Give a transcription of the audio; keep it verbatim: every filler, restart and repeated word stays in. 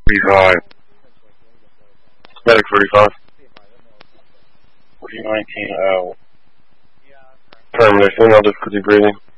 thirty-five. Medic thirty-five. forty nineteen L. Terminus, female difficulty breathing.